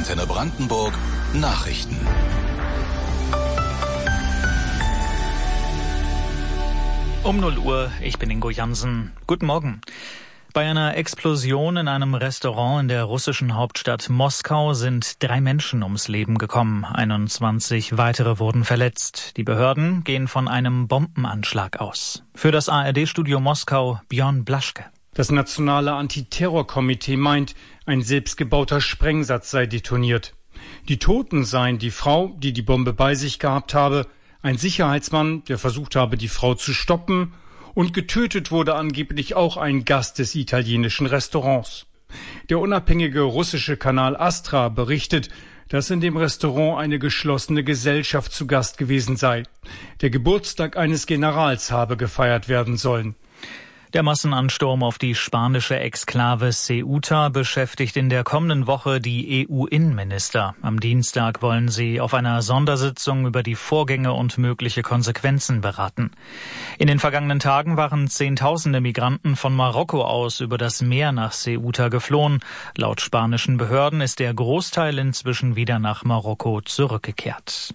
Antenne Brandenburg Nachrichten. Um 0 Uhr, ich bin Ingo Jansen. Guten Morgen. Bei einer Explosion in einem Restaurant in der russischen Hauptstadt Moskau sind 3 Menschen ums Leben gekommen. 21 weitere wurden verletzt. Die Behörden gehen von einem Bombenanschlag aus. Für das ARD-Studio Moskau Björn Blaschke. Das Nationale Antiterrorkomitee meint, ein selbstgebauter Sprengsatz sei detoniert. Die Toten seien die Frau, die die Bombe bei sich gehabt habe, ein Sicherheitsmann, der versucht habe, die Frau zu stoppen, und getötet wurde angeblich auch ein Gast des italienischen Restaurants. Der unabhängige russische Kanal Astra berichtet, dass in dem Restaurant eine geschlossene Gesellschaft zu Gast gewesen sei. Der Geburtstag eines Generals habe gefeiert werden sollen. Der Massenansturm auf die spanische Exklave Ceuta beschäftigt in der kommenden Woche die EU-Innenminister. Am Dienstag wollen sie auf einer Sondersitzung über die Vorgänge und mögliche Konsequenzen beraten. In den vergangenen Tagen waren Zehntausende Migranten von Marokko aus über das Meer nach Ceuta geflohen. Laut spanischen Behörden ist der Großteil inzwischen wieder nach Marokko zurückgekehrt.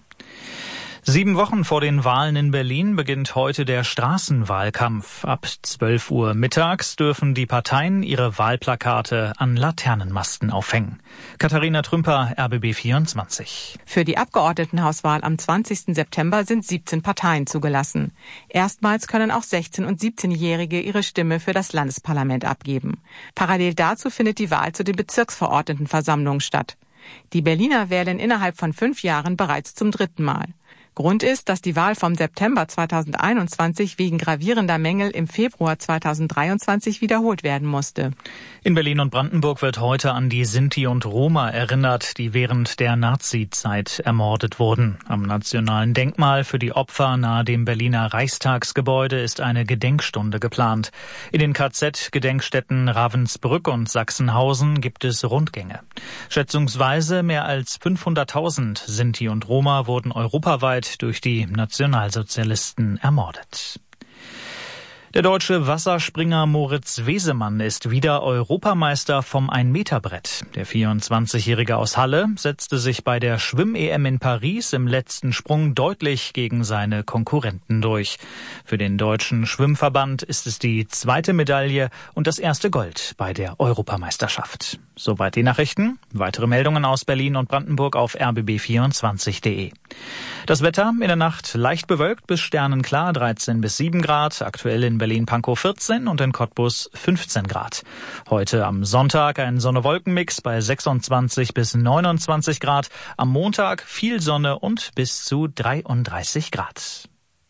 7 Wochen vor den Wahlen in Berlin beginnt heute der Straßenwahlkampf. Ab 12 Uhr mittags dürfen die Parteien ihre Wahlplakate an Laternenmasten aufhängen. Katharina Trümper, RBB 24. Für die Abgeordnetenhauswahl am 20. September sind 17 Parteien zugelassen. Erstmals können auch 16- und 17-Jährige ihre Stimme für das Landesparlament abgeben. Parallel dazu findet die Wahl zu den Bezirksverordnetenversammlungen statt. Die Berliner wählen innerhalb von 5 Jahren bereits zum 3. Mal. Grund ist, dass die Wahl vom September 2021 wegen gravierender Mängel im Februar 2023 wiederholt werden musste. In Berlin und Brandenburg wird heute an die Sinti und Roma erinnert, die während der Nazi-Zeit ermordet wurden. Am Nationalen Denkmal für die Opfer nahe dem Berliner Reichstagsgebäude ist eine Gedenkstunde geplant. In den KZ-Gedenkstätten Ravensbrück und Sachsenhausen gibt es Rundgänge. Schätzungsweise mehr als 500.000 Sinti und Roma wurden europaweit durch die Nationalsozialisten ermordet. Der deutsche Wasserspringer Moritz Wesemann ist wieder Europameister vom 1-Meter-Brett. Der 24-Jährige aus Halle setzte sich bei der Schwimm-EM in Paris im letzten Sprung deutlich gegen seine Konkurrenten durch. Für den deutschen Schwimmverband ist es die 2. Medaille und das erste Gold bei der Europameisterschaft. Soweit die Nachrichten. Weitere Meldungen aus Berlin und Brandenburg auf rbb24.de. Das Wetter in der Nacht leicht bewölkt bis sternenklar, 13 bis 7 Grad, aktuell in Berlin-Pankow 14 und in Cottbus 15 Grad. Heute am Sonntag ein Sonne-Wolken-Mix bei 26 bis 29 Grad. Am Montag viel Sonne und bis zu 33 Grad.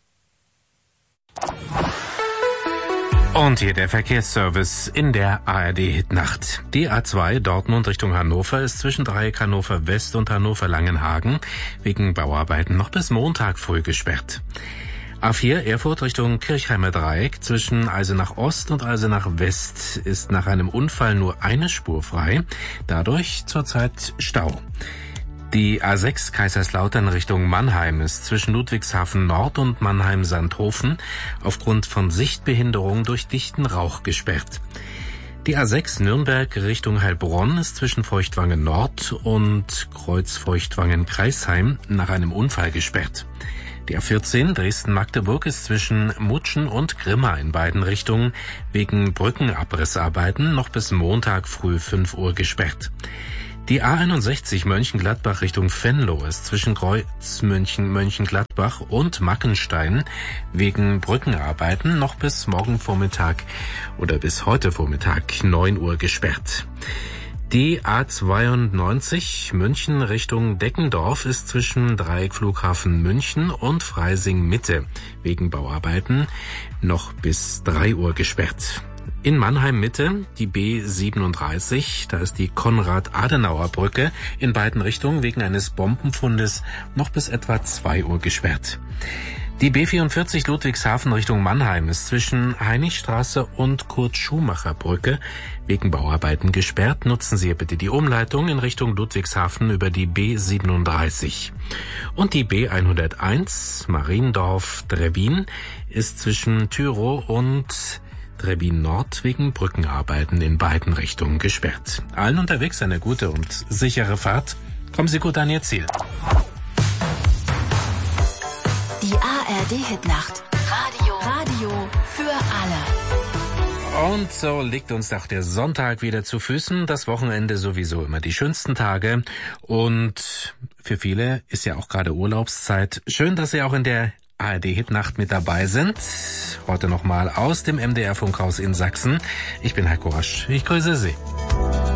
Und hier der Verkehrsservice in der ARD-Hitnacht. Die A2 Dortmund Richtung Hannover ist zwischen Dreieck Hannover West und Hannover Langenhagen wegen Bauarbeiten noch bis Montag früh gesperrt. A4 Erfurt Richtung Kirchheimer Dreieck zwischen Eisenach Ost und Eisenach West ist nach einem Unfall nur eine Spur frei, dadurch zurzeit Stau. Die A6 Kaiserslautern Richtung Mannheim ist zwischen Ludwigshafen Nord und Mannheim-Sandhofen aufgrund von Sichtbehinderung durch dichten Rauch gesperrt. Die A6 Nürnberg Richtung Heilbronn ist zwischen Feuchtwangen Nord und Kreuz-Feuchtwangen-Kreisheim nach einem Unfall gesperrt. Die A14 Dresden-Magdeburg ist zwischen Mutschen und Grimma in beiden Richtungen wegen Brückenabrissarbeiten noch bis Montag früh 5 Uhr gesperrt. Die A61 Mönchengladbach Richtung Venlo ist zwischen Kreuz Mönchengladbach und Mackenstein wegen Brückenarbeiten noch bis morgen Vormittag oder bis heute Vormittag 9 Uhr gesperrt. Die A92 München Richtung Deckendorf ist zwischen Dreieckflughafen München und Freising Mitte wegen Bauarbeiten noch bis 3 Uhr gesperrt. In Mannheim Mitte die B37, da ist die Konrad-Adenauer-Brücke in beiden Richtungen wegen eines Bombenfundes noch bis etwa 2 Uhr gesperrt. Die B44 Ludwigshafen Richtung Mannheim ist zwischen Heinrichstraße und Kurt-Schumacher-Brücke wegen Bauarbeiten gesperrt. Nutzen Sie bitte die Umleitung in Richtung Ludwigshafen über die B37. Und die B101 Mariendorf-Trebbin ist zwischen Tyrow und Trebbin Nord wegen Brückenarbeiten in beiden Richtungen gesperrt. Allen unterwegs eine gute und sichere Fahrt Kommen Sie gut an Ihr Ziel. Die ARD-Hitnacht. Radio für alle. Und so liegt uns auch der Sonntag wieder zu Füßen. Das Wochenende sowieso immer die schönsten Tage. Und für viele ist ja auch gerade Urlaubszeit. Schön, dass Sie auch in der ARD-Hitnacht mit dabei sind. Heute nochmal aus dem MDR-Funkhaus in Sachsen. Ich bin Heiko Rasch. Ich grüße Sie.